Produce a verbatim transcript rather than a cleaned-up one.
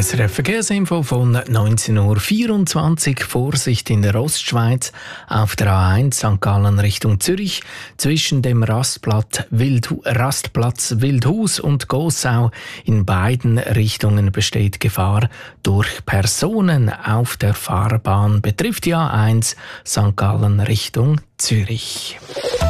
S R F Verkehrsinfo von neunzehn Uhr vierundzwanzig. Vorsicht in der Ostschweiz auf der A eins Sankt Gallen Richtung Zürich. Zwischen dem Rastplatz, Wildhu- Rastplatz Wildhus und Gossau in beiden Richtungen besteht Gefahr durch Personen auf der Fahrbahn. Betrifft die A eins Sankt Gallen Richtung Zürich.